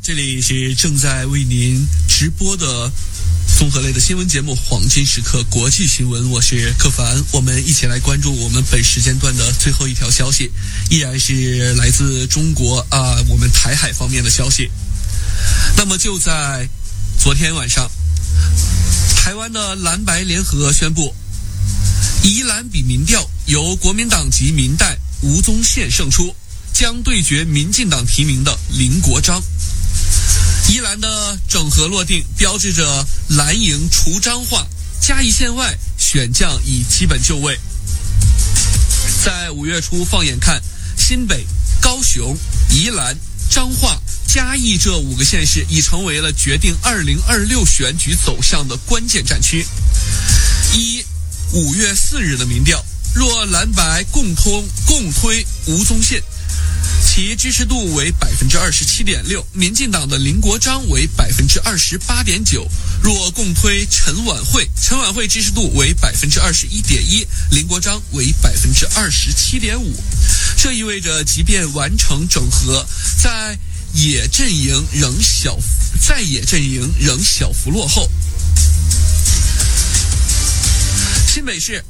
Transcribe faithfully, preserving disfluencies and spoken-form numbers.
这里是正在为您直播的综合类的新闻节目《黄金时刻国际新闻》，我是柯凡，我们一起来关注我们本时间段的最后一条消息，依然是来自中国啊、呃，我们台海方面的消息。那么就在昨天晚上，台湾的蓝白联合宣布，宜兰比民调由国民党籍民代吴宗宪胜出，将对决民进党提名的林国章。宜兰的整合落定，标志着蓝营除彰化，嘉义县外选将已基本就位。在五月初放眼看，新北、高雄、宜兰、彰化、嘉义这五个县市已成为了决定二零二六选举走向的关键战区。依五月四日的民调，若蓝白共通共推吴宗宪，其支持度为百分之二十七点六，民进党的林国章为百分之二十八点九。若共推陈婉慧，陈婉慧支持度为百分之二十一点一，林国章为百分之二十七点五。这意味着，即便完成整合，在野阵营仍小在野阵营仍小幅落后。新北市